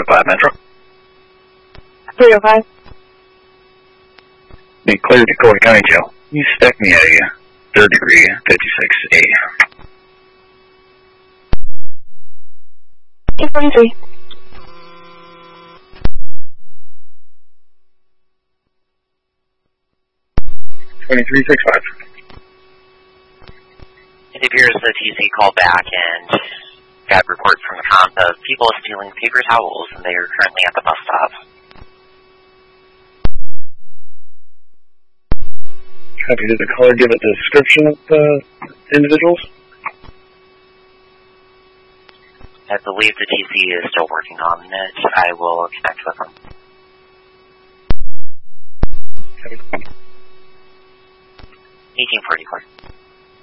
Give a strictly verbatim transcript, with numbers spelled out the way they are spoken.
oh five Metro. three oh five. Be cleared to Corey County Jail. You stuck me at a third degree, fifty-six A. eight forty-three. twenty-three six five. It appears the T C called back and got reports from the comp of people stealing paper towels, and they are currently at the bus stop. Happy. Did the caller give a description of the individuals? I believe the T C is still working on it. I will connect with them. Happy. eighteen forty-four.